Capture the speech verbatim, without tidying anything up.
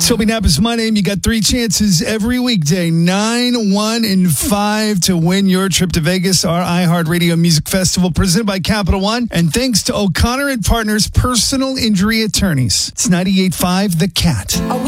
Toby Knapp is my name. You got three chances every weekday, nine, one, and five to win your trip to Vegas, our iHeartRadio Music Festival presented by Capital One. And thanks to O'Connor and Partners Personal Injury Attorneys. It's ninety-eight point five The Cat.